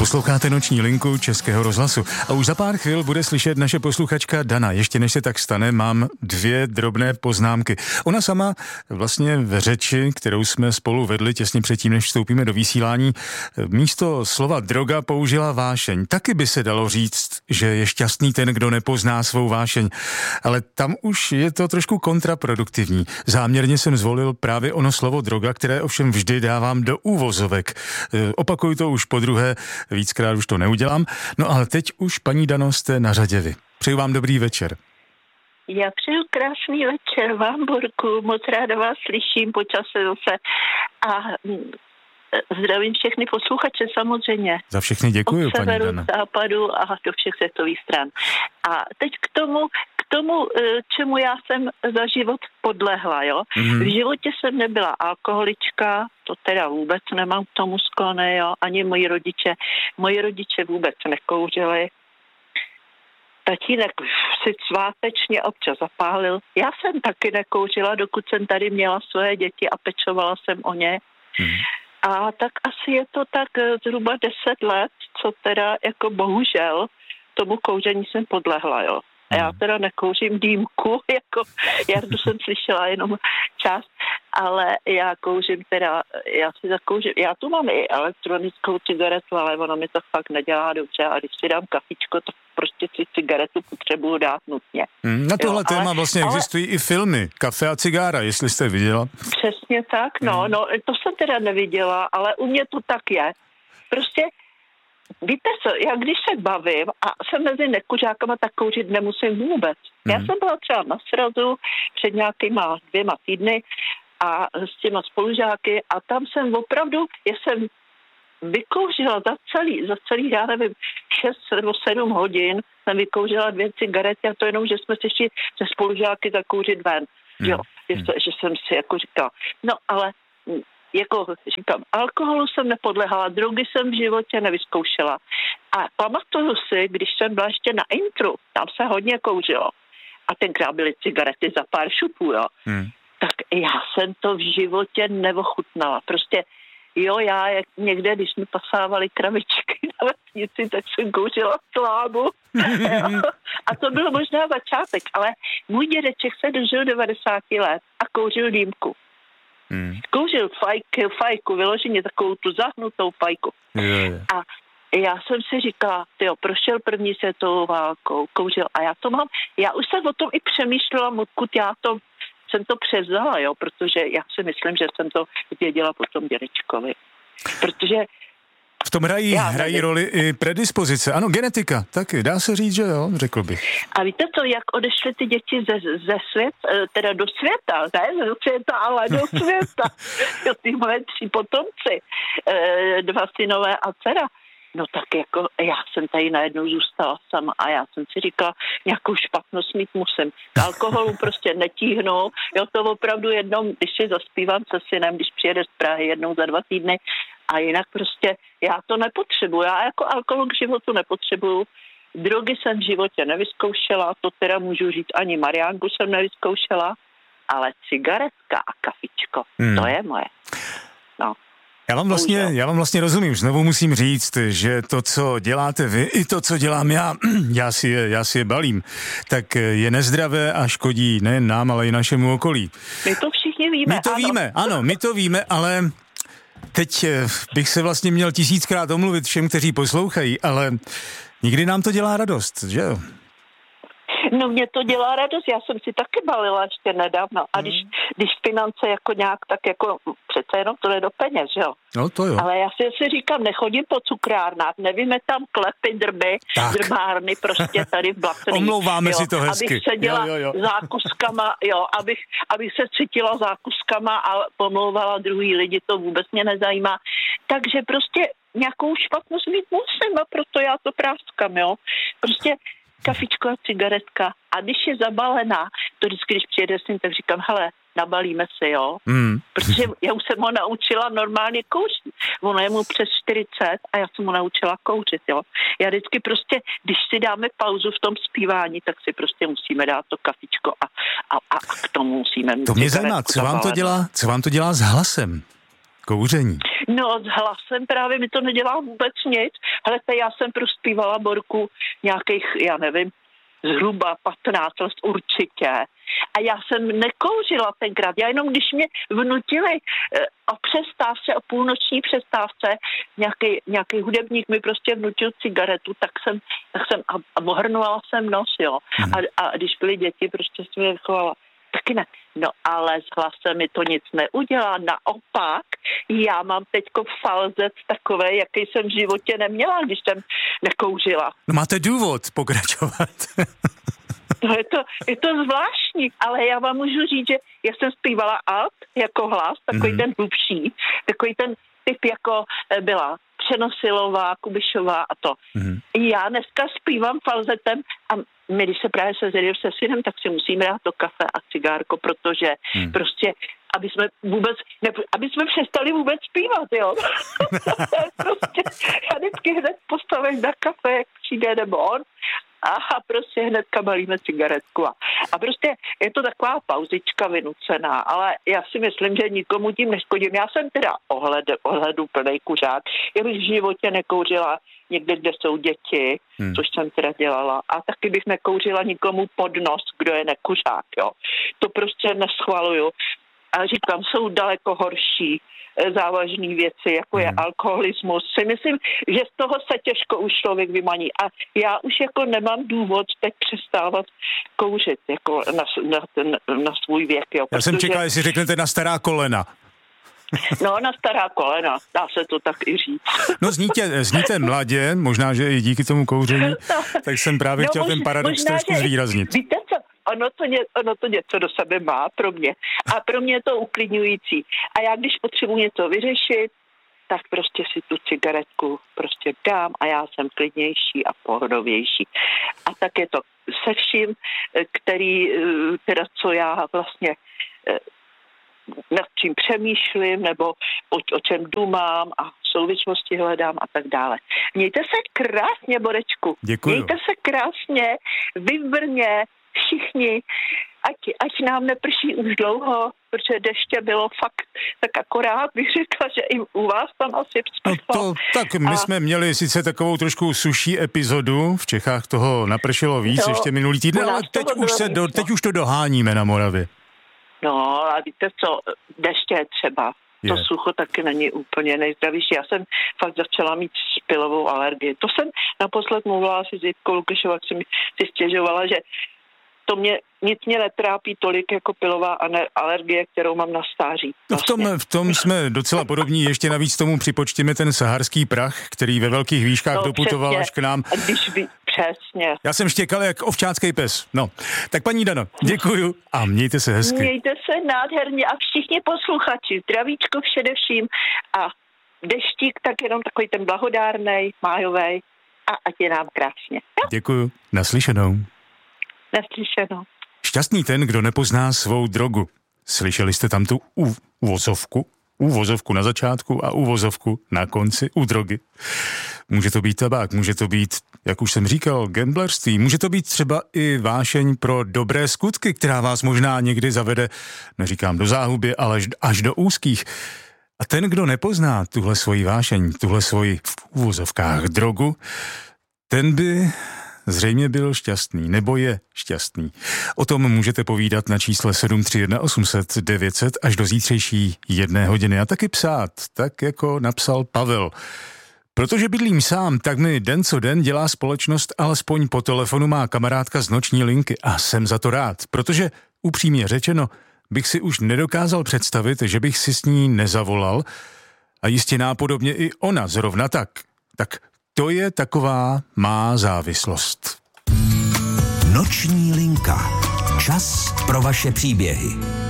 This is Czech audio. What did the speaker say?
Posloucháte Noční linku Českého rozhlasu a už za pár chvil bude slyšet naše posluchačka Dana. Ještě než se tak stane, mám 2 drobné poznámky. Ona sama vlastně v řeči, kterou jsme spolu vedli těsně předtím, než vstoupíme do vysílání, místo slova droga použila vášeň. Taky by se dalo říct, že je šťastný ten, kdo nepozná svou vášeň. Ale tam už je to trošku kontraproduktivní. Záměrně jsem zvolil právě ono slovo droga, které ovšem vždy dávám do úvozovek. Opakuju to už podruhé, víckrát už to neudělám. No ale teď už, paní Dano, jste na řadě vy. Přeju vám dobrý večer. Já přeju krásný večer vám, Borku, moc ráda vás slyším po čase zase a zdravím všechny posluchače samozřejmě. Za všechny děkuju, paní Dano. Od severu, západu a do všech světových stran. A teď k tomu, čemu já jsem za život podlehla, jo. V životě jsem nebyla alkoholička, to teda vůbec nemám k tomu sklony, jo, ani moji rodiče vůbec nekouřili. Tatínek si svátečně občas zapálil. Já jsem taky nekouřila, dokud jsem tady měla svoje děti a pečovala jsem o ně. A tak asi je to tak zhruba 10 let, co teda jako bohužel tomu kouření jsem podlehla, jo. A já teda nekouřím dýmku, jako Jardu jsem slyšela jenom část, ale já kouřím teda, já tu mám i elektronickou cigaretu, ale ona mi to fakt nedělá dobře a když si dám kafičko, tak prostě si cigaretu potřebuju dát nutně. Na tohle téma vlastně existují i filmy, Kafe a cigára, jestli jste viděla. Přesně tak, no, to jsem teda neviděla, ale u mě to tak je. Prostě víte co, já když se bavím a jsem mezi nekuřákama, tak kouřit nemusím vůbec. Já jsem byla třeba na srazu před nějakýma 2 týdny a s těma spolužáky a tam jsem opravdu, já jsem vykouřila za celý, já nevím, 6 nebo 7 hodin jsem vykouřila 2 cigarety a to jenom, že jsme se šli se spolužáky zakouřit ven. Jo, že jsem si jako říkala, no ale jako říkám, alkoholu jsem nepodlehala, drogy jsem v životě nevyzkoušela. A pamatuju si, když jsem byla ještě na intru, tam se hodně kouřilo. A tenkrát byly cigarety za pár šupů, jo. Tak já jsem to v životě neochutnala. Prostě jo, já někde, když mi pasávali kravičky na vesnici, tak jsem kouřila slámu. A to bylo možná začátek, ale můj dědeček se dožil 90 let a kouřil dýmku. Kouřil fajku, vyloženě takovou tu zahnutou fajku. A já jsem si říkala, prošel první světovou válkou, kouřil a já už jsem o tom i přemýšlela, odkud jsem to převzala, jo, protože já si myslím, že jsem to věděla po tom dědečkovi. Protože v tom hrají roli i predispozice. Ano, genetika, taky, dá se říct, že jo, řekl bych. A víte to, jak odešly ty děti ze světa, teda do světa, ne do světa, ale do světa. Ty moje 3 potomci, 2 synové a dcera. No tak jako já jsem tady najednou zůstala sama a já jsem si říkala, nějakou špatnost mít musím. K alkoholu prostě netíhnu, jo, to opravdu jednou, když si zaspívám se synem, když přijede z Prahy jednou za 2 týdny a jinak prostě já to nepotřebuju, já jako alkohol k životu nepotřebuju. Drogy jsem v životě nevyzkoušela, to teda můžu říct, ani Mariánku jsem nevyzkoušela, ale cigaretka a kafičko, to je moje. No. Já vám vlastně rozumím. Znovu musím říct, že to, co děláte vy, i to, co dělám já si je balím, tak je nezdravé a škodí nejen nám, ale i našemu okolí. My to všichni víme. My to víme, ale teď bych se vlastně měl 1000krát omluvit všem, kteří poslouchají, ale nikdy nám to dělá radost, že jo? No mě to dělá radost, já jsem si taky balila ještě nedávno a když finance jako nějak, tak jako přece jenom to jde do peněz, jo? No to jo. Ale já si říkám, nechodím po cukrárnách, nevíme tam klepy, drbárny prostě tady v Blatný. Omlouváme si to hezky. Abych seděla zákuskama, jo, abych se cítila zákuskama a pomlouvala druhý lidi, to vůbec mě nezajímá. Takže prostě nějakou špatnost mít musím a proto já to práskám, jo. Prostě kafičko a cigaretka. A když je zabalená, to vždycky, když přijede s ním, tak říkám, hele, nabalíme se, jo. Protože já už jsem ho naučila normálně kouřit. Ono je mu přes 40 a já jsem ho naučila kouřit, jo. Já vždycky prostě, když si dáme pauzu v tom zpívání, tak si prostě musíme dát to kafičko a k tomu musíme mít. To mě zajímá, co vám to dělá s hlasem? kouření? No, s hlasem právě mi to nedělá vůbec nic. Helejte, já jsem prospívala Borku nějakých, já nevím, zhruba 15 let určitě. A já jsem nekouřila tenkrát. Já jenom, když mě vnutili o přestávce, o půlnoční přestávce, nějaký hudebník mi prostě vnutil cigaretu, tak jsem a ohrnovala jsem nos, jo. A když byly děti, prostě jsem je chovala. Taky ne. No ale s hlasem mi to nic neudělá. Naopak, já mám teďko falzet takovej, jaký jsem v životě neměla, když jsem nekouřila. No máte důvod pokračovat. No je to zvláštní, ale já vám můžu říct, že já jsem zpívala alt jako hlas, takový ten hlubší, takový ten typ jako byla Přenosilová, Kubišová a to. Já dneska zpívám falzetem a my, když se právě sezřeli se synem, tak si musíme dát to kafe a cigárko, protože prostě, aby jsme přestali vůbec zpívat, jo. Prostě já vždycky hned postavím na kafe, jak přijde nebo on, a prostě hnedka balíme cigaretku. A prostě je to taková pauzička vynucená, ale já si myslím, že nikomu tím neškodím. Já jsem teda ohledu plnej kuřák. Já bych v životě nekouřila někde, kde jsou děti, což jsem teda dělala. A taky bych nekouřila nikomu pod nos, kdo je nekuřák, jo. To prostě neschvaluju. A říkám, jsou daleko horší závažné věci, jako je alkoholismus. Si myslím, že z toho se těžko už člověk vymaní. A já už jako nemám důvod teď přestávat kouřit jako na svůj věk. Jo, já jsem čekal, jestli řeknete na stará kolena. No, na stará kolena, dá se to tak i říct. No, zníte mladě, možná, že i díky tomu kouření, tak jsem právě chtěl ten paradox trošku zvýraznit. Víte co? Ono to něco do sebe má pro mě. A pro mě je to uklidňující. A já, když potřebuji něco vyřešit, tak prostě si tu cigaretku prostě dám a já jsem klidnější a pohodovější. A tak je to se vším, co já vlastně nad čím přemýšlím nebo o čem důmám a v souvislosti hledám a tak dále. Mějte se krásně, Borečku. Děkuju. Mějte se krásně, vy v Brně, všichni, ať nám neprší už dlouho, protože deště bylo fakt tak akorát, bych řekla, že i u vás tam asi vzprchlo. No tak my jsme měli sice takovou trošku suší epizodu, v Čechách toho napršelo víc ještě minulý týden, ale teď už to doháníme na Moravě. No a víte co, deště třeba. To sucho taky není úplně nejzdravější. Já jsem fakt začala mít špilovou alergii. To jsem naposled mluvila si s Jitkou Lukyšovou, jak jsem si stěžovala, že nic mě netrápí tolik jako pilová alergie, kterou mám na stáří. V tom jsme docela podobní. Ještě navíc tomu připočtěme ten saharský prach, který ve velkých výškách doputoval až k nám. Přesně. Já jsem štěkal jak ovčácký pes. No, tak paní Dano, děkuju a mějte se hezky. Mějte se nádherně a všichni posluchači, zdravíčko především a deštík tak jenom takový ten blahodárnej, májovej a ať je nám krásně. Jo? Děkuju, naslyšenou. Naslyšenou. Šťastný ten, kdo nepozná svou drogu. Slyšeli jste tam tu uvozovku na začátku a uvozovku na konci u drogy. Může to být tabák, může to být, jak už jsem říkal, gamblerství, může to být třeba i vášeň pro dobré skutky, která vás možná někdy zavede, neříkám do záhuby, ale až do úzkých. A ten, kdo nepozná tuhle svoji vášeň, tuhle svoji v uvozovkách drogu, ten by zřejmě byl šťastný, nebo je šťastný. O tom můžete povídat na čísle 731 800 900 až do zítřejší 1 hodiny a taky psát, tak jako napsal Pavel. Protože bydlím sám, tak mi den co den dělá společnost, alespoň po telefonu má kamarádka z noční linky a jsem za to rád, protože upřímně řečeno bych si už nedokázal představit, že bych si s ní nezavolal a jistě nápodobně i ona zrovna tak. Tak to je taková má závislost. Noční linka. Čas pro vaše příběhy.